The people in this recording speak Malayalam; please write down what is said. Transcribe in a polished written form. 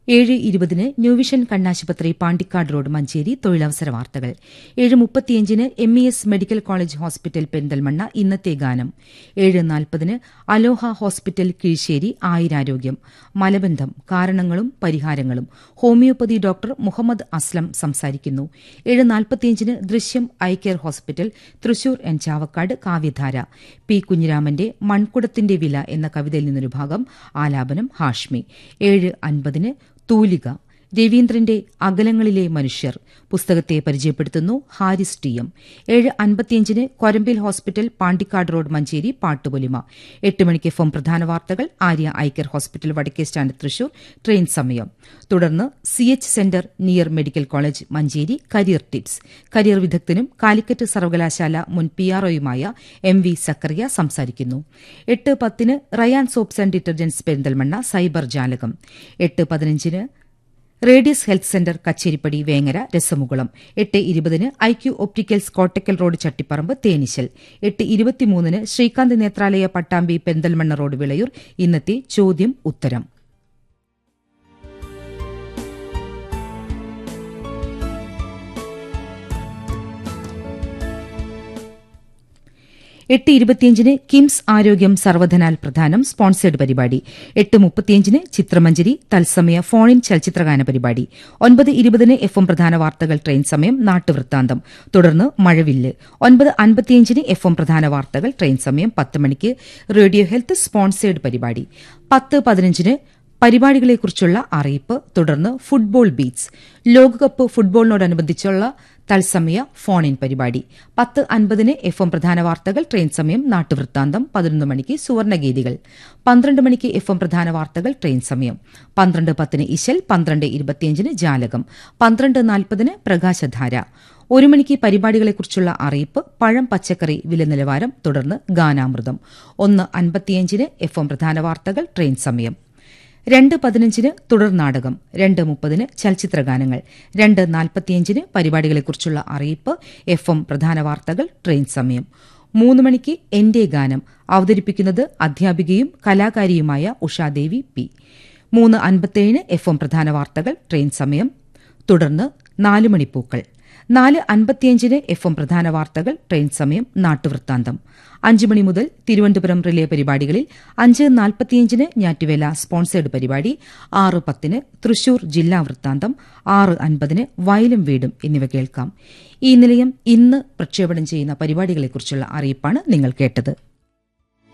7:20 ന്യൂവിഷൻ കണ്ണാശുപത്രി പാണ്ടിക്കാട് റോഡ് മഞ്ചേരി തൊഴിലവസര വാർത്തകൾ. 7:35 MES medical college hospital Perinthalmanna ഇന്നത്തെ ഗാനം. 7:40 അലോഹ ഹോസ്പിറ്റൽ കീഴ്ശേരി ആയുരാരോഗ്യം മലബന്ധം കാരണങ്ങളും പരിഹാരങ്ങളും ഹോമിയോപ്പതി ഡോക്ടർ മുഹമ്മദ് അസ്ലം സംസാരിക്കുന്നു. 7:45 ദൃശ്യം eye care hospital Thrissur N Chavakkad കാവ്യധാര പി കുഞ്ഞിരാമന്റെ മൺകുടത്തിന്റെ വില എന്ന കവിതയിൽ നിന്നൊരു ഭാഗം ആലാപനം ഹാഷ്മി. 7:50 തൂലിക രവീന്ദ്രന്റെ അകലങ്ങളിലെ മനുഷ്യർ പുസ്തകത്തെ പരിചയപ്പെടുത്തുന്നു Haris TM. 7:55 കൊരമ്പിൽ hospital Pandikkad road Manjeri Pattupolima. 8 മണിക്ക് FM പ്രധാന വാർത്തകൾ ആര്യ ഐക്കർ ഹോസ്പിറ്റൽ വടക്കേ സ്റ്റാൻഡ് തൃശൂർ ട്രെയിൻ സമയം. തുടർന്ന് CH centre near medical college Manjeri career tips. Career വിദഗ്ധനും Calicut സർവകലാശാല മുൻ PROയുമായ MV സക്കറിയ സംസാരിക്കുന്നു. 8:10 Ryan soaps and detergents Perinthalmanna cyber ജാലകം. 8:15 radius health centre Kacheripadi Vengara രസമുകുളം. 8:20 IQ opticals Kottakkal road Chattiparamba തേനിശൽ. 8:23 Srikanth Nethralaya Pattambi Perinthalmanna road Vilayur ഇന്നത്തെ ചോദ്യം ഉത്തരം. എട്ട് കിംസ് ആരോഗ്യം സർവധനാൽ പ്രധാനം സ്പോൺസേഡ് പരിപാടി. 8:35 ചിത്രമഞ്ജരി തത്സമയ ഫോണിൻ ചലച്ചിത്രഗാന പരിപാടി. 9:20 FM പ്രധാന വാർത്തകൾ ട്രെയിൻ സമയം നാട്ടുവൃത്താന്തം. തുടർന്ന് മഴവില്ല്. 9:55 FM പ്രധാന വാർത്തകൾ ട്രെയിൻ സമയം. 10 മണിക്ക് റേഡിയോ ഹെൽത്ത് സ്പോൺസേഡ് പരിപാടി. 10:15 പരിപാടികളെക്കുറിച്ചുള്ള അറിയിപ്പ്. തുടർന്ന് ഫുട്ബോൾ ബീറ്റ്സ് ലോകകപ്പ് ഫുട്ബോളിനോടനുബന്ധിച്ചുള്ള തത്സമയ ഫോണിൻ പരിപാടി. 10:50 FM പ്രധാന വാർത്തകൾ ട്രെയിൻ സമയം നാട്ടുവൃത്താന്തം. 11 മണിക്ക് സുവർണഗീതികൾ. 12 മണിക്ക് FM പ്രധാന വാർത്തകൾ ട്രെയിൻ സമയം. 12:10 ഇശൽ. 12:25 ജാലകം. 12:40 പ്രകാശധാര. 1 മണിക്ക് പരിപാടികളെക്കുറിച്ചുള്ള അറിയിപ്പ്. പഴം പച്ചക്കറി വില നിലവാരം. തുടർന്ന് ഗാനാമൃതം. 1:55 FM പ്രധാന വാർത്തകൾ ട്രെയിൻ സമയം. 2:15 തുടർ നാടകം. 2:30 ചലച്ചിത്രഗാനങ്ങൾ. 2:45 പരിപാടികളെക്കുറിച്ചുള്ള അറിയിപ്പ്. FM പ്രധാന വാർത്തകൾ ട്രെയിൻ സമയം. 3 മണിക്ക് എന്റെ ഗാനം. അവതരിപ്പിക്കുന്നത് അധ്യാപികയും കലാകാരിയുമായ ഉഷാദേവി പി. 3:57 FM പ്രധാന വാർത്തകൾ ട്രെയിൻ സമയം. തുടർന്ന് 4 മണിപ്പൂക്കൾ. 4:55 FM പ്രധാന വാർത്തകൾ ട്രെയിൻ സമയം നാട്ടുവൃത്താന്തം. 5 മണി മുതൽ തിരുവനന്തപുരം റിലേ പരിപാടികളിൽ 5:45 ഞാറ്റുവേല സ്പോൺസേഡ് പരിപാടി. 6:10 തൃശൂർ ജില്ലാ വൃത്താന്തം. 6:50 വയലും വീടും എന്നിവ കേൾക്കാം. ഈ നിലയം ഇന്ന് പ്രക്ഷേപണം ചെയ്യുന്ന പരിപാടികളെക്കുറിച്ചുള്ള അറിയിപ്പാണ് നിങ്ങൾ കേട്ടത്.